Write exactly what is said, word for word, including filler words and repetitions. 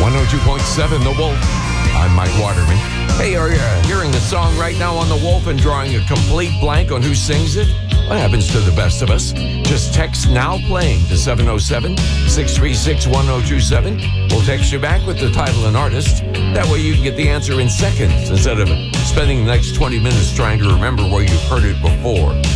one oh two point seven The Wolf. I'm Mike Waterman. Hey, are you hearing the song right now on The Wolf and drawing a complete blank on who sings it? What happens to the best of us? Just text "Now Playing" to seven oh seven, six three six, one oh two seven. We'll text you back with the title and artist. That way you can get the answer in seconds instead of spending the next twenty minutes trying to remember where you've heard it before.